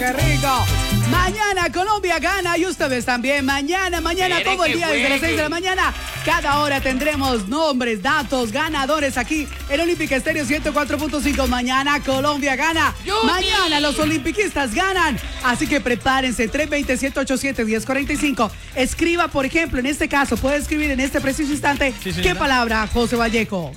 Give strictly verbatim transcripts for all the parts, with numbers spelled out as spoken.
¡Qué rico! Mañana Colombia gana y ustedes también. Mañana, mañana, Espere todo el que día desde juegue. las seis de la mañana. Cada hora tendremos nombres, datos, ganadores aquí en Olímpica Estéreo ciento cuatro punto cinco. Mañana Colombia gana. ¡Yupi! Mañana los olimpiquistas ganan. Así que prepárense. tres dos cero, siete ocho siete, uno cero cuatro cinco. Escriba, por ejemplo, en este caso, puede escribir en este preciso instante. Sí, señora. ¿Qué palabra, José Vallejo?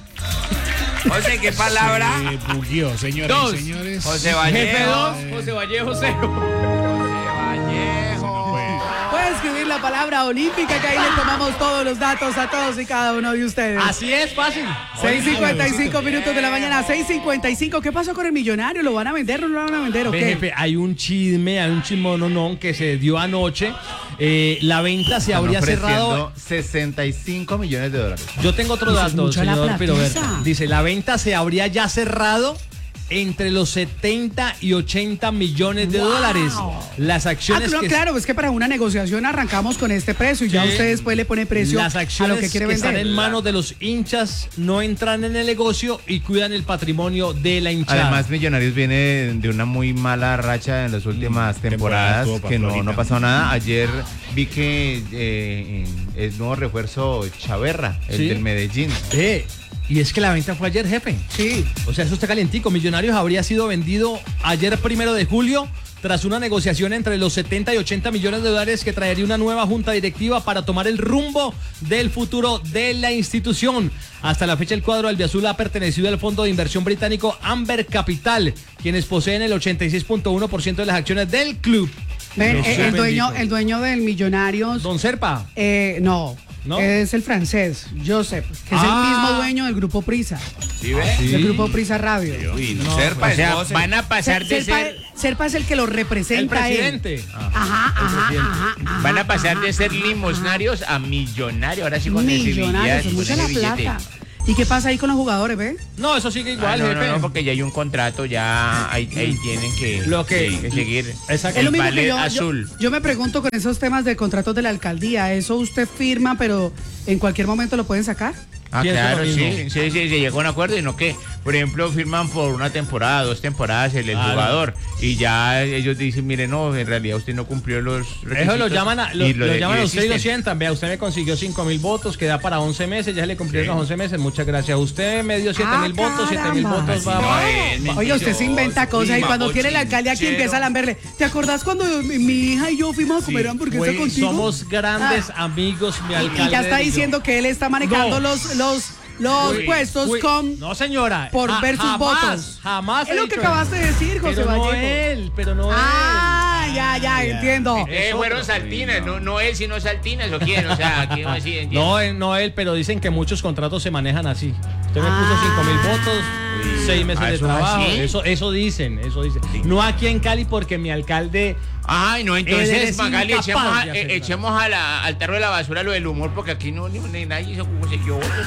José, ¿qué palabra? Se bugueó, señoras Dos. y señores. José Vallejo. Jefe dos, José Vallejo cero. José Vallejo. Puede escribir la palabra olímpica, que ahí le tomamos todos los datos a todos y cada uno de ustedes. Así es, fácil. seis cincuenta y cinco minutos de la mañana, seis cincuenta y cinco. ¿Qué pasó con el millonario? ¿Lo van a vender o no lo van a vender o Ve, qué? jefe, hay un chisme, hay un chismononón que se dio anoche. Eh, la venta se habría cerrado. sesenta y cinco millones de dólares. Yo tengo otro Eso es dato, mucha la señor Piroberto. platiza. Dice, la venta se habría ya cerrado entre los setenta y ochenta millones de Wow. dólares. Las Ah, acciones no, que claro, es que para una negociación arrancamos con este precio y ya Sí. usted después le pone precio Las a acciones lo que quiere están vender. en manos de los hinchas no entran en el negocio y cuidan el patrimonio de la hinchada. Además, Millonarios viene de una muy mala racha en las últimas temporadas, temporada, que no, ahorita. no pasó nada. Ayer vi que eh, el nuevo refuerzo Chaverra, el Sí. del Medellín. Eh, y es que la venta fue ayer, jefe. Sí. O sea, eso está calientico. Millonarios habría sido vendido ayer primero de julio tras una negociación entre los setenta y ochenta millones de dólares que traería una nueva junta directiva para tomar el rumbo del futuro de la institución. Hasta la fecha el cuadro albiazul ha pertenecido al fondo de inversión británico Amber Capital, quienes poseen el ochenta y seis punto uno por ciento de las acciones del club. Ven, Dios eh, el, bendito. dueño, el dueño del Millonarios, Don Serpa. eh, no, ¿No? es el francés, Joseph, que es Ah. el mismo dueño del Grupo Prisa, ¿Sí ve? del Grupo Prisa Radio. Uy, no, No, Serpa, o sea, es José. Van a pasar de Serpa, ser... Serpa es el que lo El representa a él. presidente. Ajá, ajá, ajá, ajá. Van a pasar ajá, de ser ajá, limosnarios a millonarios. Ahora sí con ese Millonarios, billete, es mucha con la ese billete. plata. ¿Y qué pasa ahí con los jugadores, ve? No, eso sigue Ah, igual, no, jefe. no, no, porque ya hay un contrato, ya ahí, ahí tienen que, Lo que- que seguir. Exacto. Es lo El mismo que ballet yo, yo, azul. yo me pregunto con esos temas de contratos de la alcaldía, ¿eso usted firma, pero en cualquier momento lo pueden sacar? Ah, Pienso claro, lo sí, mismo. sí, sí, se llegó a un acuerdo y no que, por ejemplo, firman por una temporada, dos temporadas el, el Claro. jugador y ya ellos dicen, mire, no, en realidad usted no cumplió los requisitos. Eso lo llaman a, lo, y lo llaman y a usted y lo desisten. sientan. Vea, usted me consiguió cinco mil votos, que da para once meses, ya se le cumplieron Sí. los once meses. Muchas gracias. Usted me dio siete mil Ah, votos, siete mil caramba. votos. Así Va, no va. es, Oye, usted se inventa cosas y cuando quiere la alcaldía aquí bochinchero. empieza a lamberle. ¿Te acordás cuando mi, mi hija y yo fuimos a comer hamburguesa Güey, contigo? somos grandes Ah. amigos, mi Y- alcalde. y ya está y yo. diciendo que él está manejando No. los, los, los Uy, puestos uy, con... No, señora. por Ja- ver sus jamás, votos. Jamás. Es he lo que dicho acabaste de decir, José Pero no Vallejo. él, pero no Ah, ya, ya, entiendo. Eh, Es fueron otro. Saltinas, no, no él, sino Saltinas, ¿o quién? O sea, aquí no así, él. entiendo. No, él, no él, pero dicen que muchos contratos se manejan así. Usted me puso Ah. cinco mil votos, seis meses ah, de ¿eso es trabajo. así? Eso, eso dicen, eso dicen. No aquí en Cali porque mi alcalde. Ay, no, Él entonces, es Magali, incapaz echemos, a, de eh, hacer nada. echemos a la- al tarro de la basura lo del humor, porque aquí no ni, ni nadie hizo consiguió votos.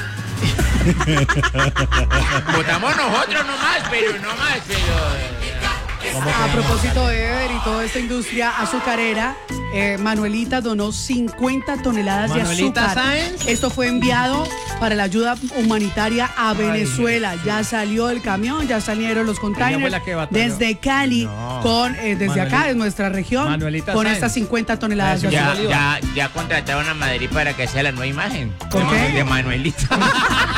Votamos nosotros nomás, pero no más, pero... A propósito de Ever y toda esta industria azucarera, eh, Manuelita donó cincuenta toneladas Manuelita de azúcar. Sáenz. Esto fue enviado para la ayuda humanitaria a Venezuela. Ya salió el camión, ya salieron los fue containers la que batalló. desde Cali, No. con eh, desde Manuelita- acá, de nuestra región, Manuelita con Sáenz. estas cincuenta toneladas de Ya, Ya, azúcar. Bolívar. ya, ya contrataron a Madrid para que sea la nueva imagen. ¿Por de, qué? de Manuelita.